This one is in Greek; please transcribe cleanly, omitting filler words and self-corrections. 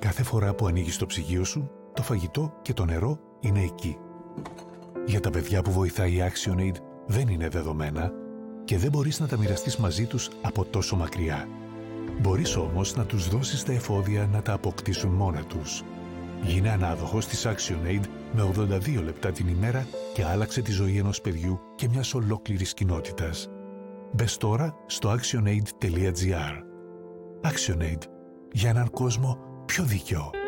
Κάθε φορά που ανοίγεις το ψυγείο σου, το φαγητό και το νερό είναι εκεί. Για τα παιδιά που βοηθάει η ActionAid δεν είναι δεδομένα και δεν μπορείς να τα μοιραστείς μαζί τους από τόσο μακριά. Μπορείς όμως να τους δώσεις τα εφόδια να τα αποκτήσουν μόνα τους. Γίνε ανάδοχος της ActionAid με 82 λεπτά την ημέρα και άλλαξε τη ζωή ενός παιδιού και μιας ολόκληρης κοινότητας. Μπες τώρα στο actionaid.gr. ActionAid. Για έναν κόσμο πιο δίκαιο.